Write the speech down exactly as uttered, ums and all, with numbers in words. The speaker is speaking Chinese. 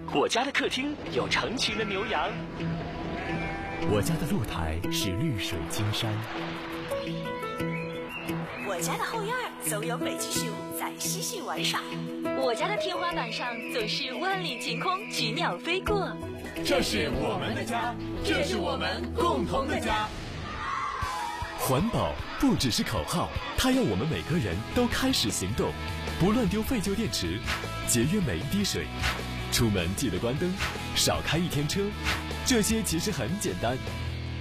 我家的客厅有成群的牛羊， 我家的露台是绿水青山， 我家的后院总有北极熊在嬉戏玩耍， 我家的天花板上总是万里晴空，菊鸟飞过。 这是我们的家，这是我们共同的家。 环保不只是口号，它要我们每个人都开始行动，不乱丢废旧电池，节约每一滴水，出门记得关灯，少开一天车。这些其实很简单，